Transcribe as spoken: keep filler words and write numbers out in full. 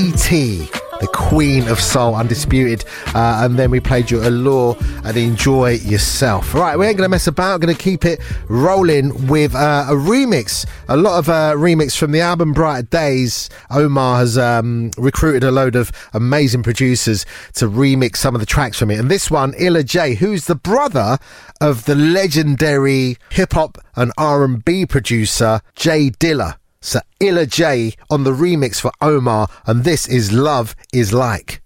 E T, the Queen of Soul, Undisputed, uh, and then we played you Allure and Enjoy Yourself. Right, we ain't going to mess about, going to keep it rolling with uh, a remix, a lot of uh, remix from the album Brighter Days. Omar has um, recruited a load of amazing producers to remix some of the tracks from it, and this one, Illa J, who's the brother of the legendary hip-hop and R and B producer Jay Dilla. So Illa J on the remix for Omar, and this is Love Is Like.